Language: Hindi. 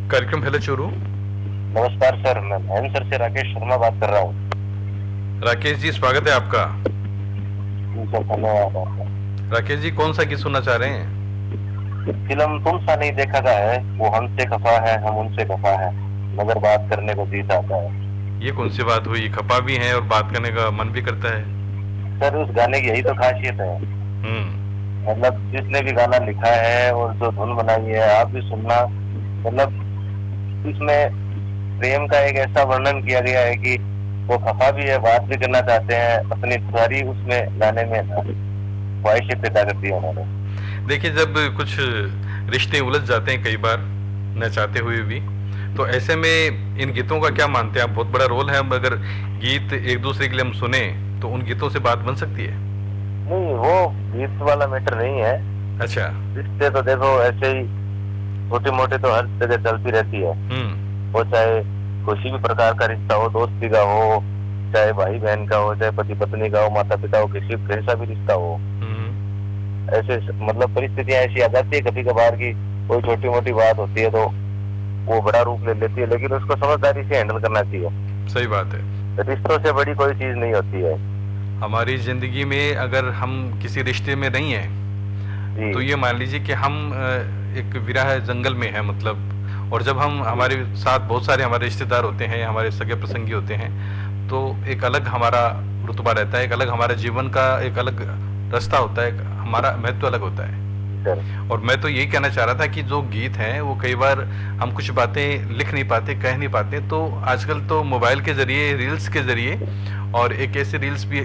कार्यक्रम हेलो चोरू। नमस्कार सर, मैं सर से राकेश शर्मा बात कर रहा हूँ। राकेश जी, स्वागत है आपका। जी सर, धन्यवाद आपका। राकेश जी, कौन सा गीत सुनना चाह रहे हैं? फिल्म तुम सा नहीं देखा का है, वो हमसे खफा है हम उनसे खफा है, मगर बात करने को जी चाहता है। ये कौन सी बात हुई, खपा भी हैं और बात करने का मन भी करता है। सर, उस गाने की यही तो खासियत है। हम्म। मतलब जिसने भी गाना लिखा है और जो धुन बनाई है, आप भी सुनना। मतलब इसमें प्रेम का एक ऐसा वर्णन किया गया है कि वो खफा भी है, बात भी करना चाहते हैं, अपनी सारी उसमें गाने में ख्वाहिशें पैदा करती है उन्होंने। देखिए, जब कुछ रिश्ते उलझ जाते हैं कई बार, न चाहते हुए भी, तो ऐसे में इन गीतों का क्या मानते हैं आप? बहुत बड़ा रोल है। हम अगर गीत एक दूसरे के लिए हम सुने तो उन गीतों से बात बन सकती है। नहीं, वो गीत वाला मैटर नहीं है। अच्छा। रिश्ते तो देखो ऐसे ही छोटे मोटे तो हर जगह चलती रहती है। हम्म। वो चाहे किसी भी प्रकार का रिश्ता हो, दोस्ती का हो, चाहे भाई बहन का हो, चाहे पति पत्नी का हो, माता पिता हो, किसी कैसा भी रिश्ता हो। हम्म। ऐसे मतलब परिस्थितियां ऐसी आ जाती है कभी कभार की, कोई छोटी मोटी बात होती है तो वो बड़ा रूप ले लेती है, लेकिन उसको समझदारी से हैंडल करना चाहिए। सही बात है। रिश्तों से बड़ी कोई चीज नहीं होती है। हमारी जिंदगी में अगर हम किसी रिश्ते में नहीं हैं, तो जी। ये मान लीजिए कि हम एक विरह जंगल में है मतलब। और जब हम जी। हमारे साथ बहुत सारे हमारे रिश्तेदार होते हैं, हमारे सगे प्रसंगी होते हैं, तो एक अलग हमारा रुतबा रहता है, एक अलग हमारे जीवन का एक अलग रास्ता होता है, एक हमारा महत्व अलग होता है। सर। और मैं तो यही कहना चाह रहा था कि जो गीत हैं वो कई बार हम कुछ बातें लिख नहीं पाते, कह नहीं पाते, तो आजकल तो मोबाइल के जरिए, रील्स के जरिए, और एक ऐसे रील्स भी